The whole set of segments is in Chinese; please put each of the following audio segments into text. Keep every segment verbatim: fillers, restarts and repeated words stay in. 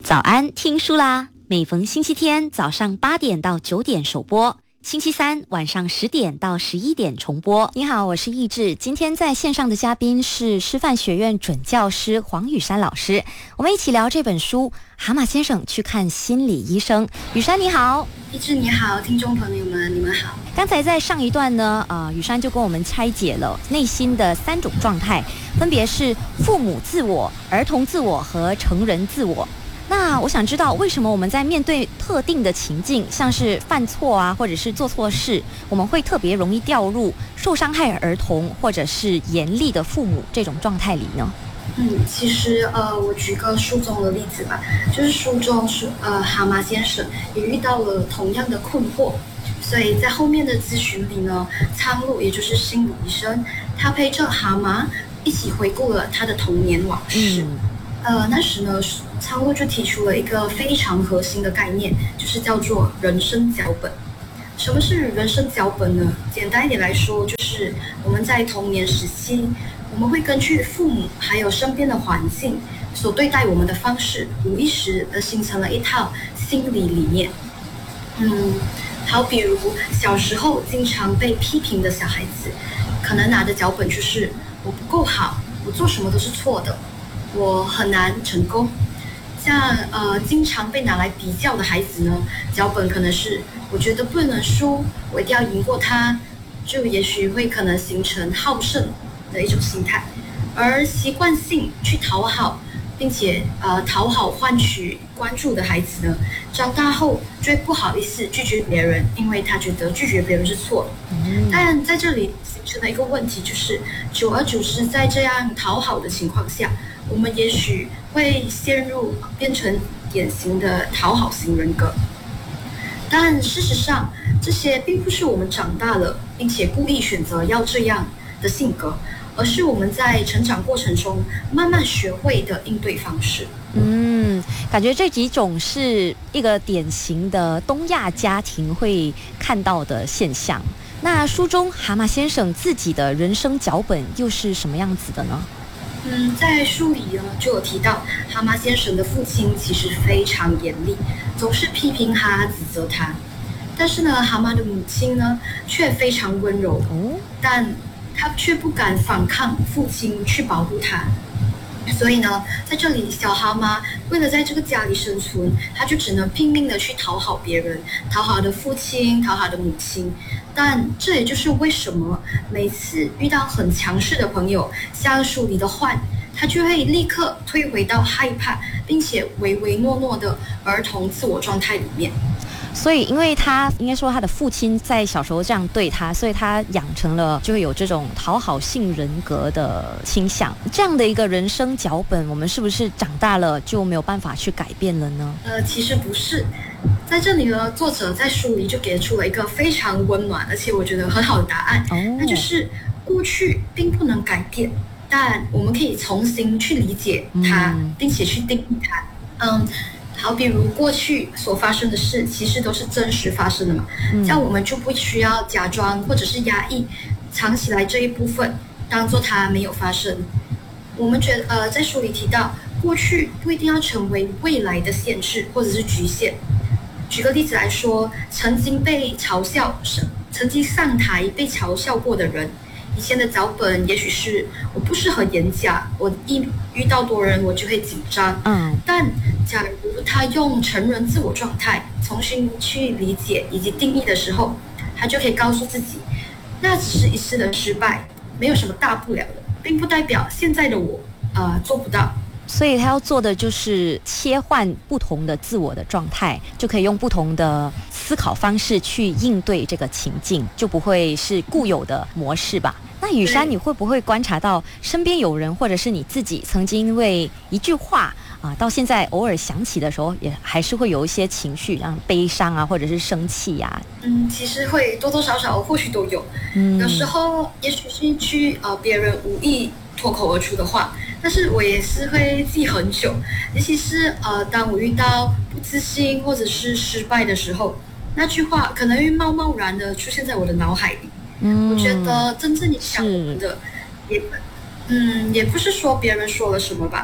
早安，听书啦！每逢星期天早上八点到九点首播，星期三晚上十点到十一点重播。你好，我是易志。今天在线上的嘉宾是师范学院准教师黄雨珊老师，我们一起聊这本书《蛤蟆先生去看心理医生》。雨珊你好。 易志你好，听众朋友们你们好。 刚才在上一段呢，呃，雨珊就跟我们拆解了内心的三种状态，分别是父母自我、儿童自我和成人自我。那我想知道，为什么我们在面对特定的情境，像是犯错啊，或者是做错事，我们会特别容易掉入受伤害儿童或者是严厉的父母这种状态里呢？ 嗯，其实呃，我举个书中的例子吧，就是书中是呃，蛤蟆先生也遇到了同样的困惑，所以在后面的咨询里呢，苍鹭也就是心理医生，他陪着蛤蟆一起回顾了他的童年往事。嗯呃，那时呢，苍鹭就提出了一个非常核心的概念，就是叫做人生脚本。什么是人生脚本呢？简单一点来说，就是我们在童年时期，我们会根据父母还有身边的环境所对待我们的方式，无意识地形成了一套心理理念。嗯，好，比如小时候经常被批评的小孩子，可能拿的脚本就是我不够好，我做什么都是错的。我很难成功。像呃经常被拿来比较的孩子呢，脚本可能是我觉得不能输，我一定要赢过他，就也许会可能形成好胜的一种心态。而习惯性去讨好，并且呃讨好换取关注的孩子呢，长大后就会不好意思拒绝别人，因为他觉得拒绝别人是错的。嗯、但在这里形成了一个问题，就是久而久之，在这样讨好的情况下，我们也许会陷入变成典型的讨好型人格。但事实上，这些并不是我们长大了并且故意选择要这样的性格，而是我们在成长过程中慢慢学会的应对方式。 嗯，感觉这几种是一个典型的东亚家庭会看到的现象。那书中蛤蟆先生自己的人生脚本又是什么样子的呢？ 嗯，在书里呢就有提到，蛤蟆先生的父亲其实非常严厉，总是批评他、指责他。但是呢，蛤蟆的母亲呢却非常温柔，但他却不敢反抗父亲去保护他。所以呢，在这里小蛤蟆为了在这个家里生存，他就只能拼命的去讨好别人，讨好他的父亲，讨好他的母亲。但这也就是为什么每次遇到很强势的朋友，像书里的獾，他就会立刻退回到害怕并且唯唯诺诺的儿童自我状态里面。 所以因为他应该说他的父亲在小时候这样对他，所以他养成了就会有这种讨好性人格的倾向。这样的一个人生脚本，我们是不是长大了就没有办法去改变了呢？ 呃，其实不是。在这里呢，作者在书里就给出了一个非常温暖而且我觉得很好的答案，哦、那就是过去并不能改变，但我们可以重新去理解它，嗯、并且去定义它。嗯。好，比如过去所发生的事，其实都是真实发生的嘛，这样我们就不需要假装或者是压抑、藏起来这一部分，当做它没有发生。我们觉得，呃，在书里提到，过去不一定要成为未来的限制或者是局限。举个例子来说，曾经被嘲笑、曾经上台被嘲笑过的人，以前的脚本也许是我不适合演讲，我一遇到多人我就会紧张。嗯，但假如他用成人自我状态重新去理解以及定义的时候，他就可以告诉自己，那只是一次的失败，没有什么大不了的，并不代表现在的我呃做不到。 所以他要做的就是切换不同的自我的状态，就可以用不同的思考方式去应对这个情境，就不会是固有的模式吧。那雨珊，你会不会观察到身边有人或者是你自己曾经因为一句话啊，到现在偶尔想起的时候，也还是会有一些情绪，像悲伤啊，或者是生气呀、啊？ 嗯，其实会多多少少或许都有。嗯，有时候也许是一句呃别人无意脱口而出的话，但是我也是会记很久，尤其是呃当我遇到不自信或者是失败的时候，那句话可能会贸贸然的出现在我的脑海里。嗯，我觉得真正影响我们的也嗯也不是说别人说了什么吧，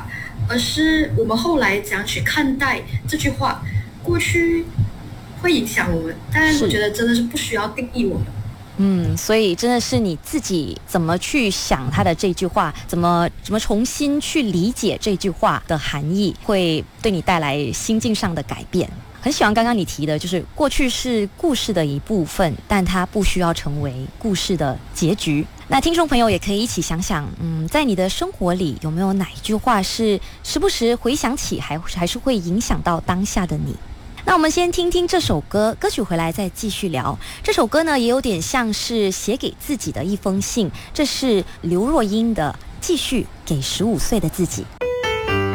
而是我们后来怎样去看待这句话。过去会影响我们，但我觉得真的是不需要定义我们。 嗯，所以真的是你自己怎么去想他的这句话，怎么怎么重新去理解这句话的含义，会对你带来心境上的改变。很喜欢刚刚你提的，就是过去是故事的一部分，但它不需要成为故事的结局。那听众朋友也可以一起想想，嗯，在你的生活里有没有哪一句话是时不时回想起，还还是会影响到当下的你？那我们先听听这首歌，歌曲回来再继续聊。这首歌呢，也有点像是写给自己的一封信，这是刘若英的《继续给十五岁的自己》。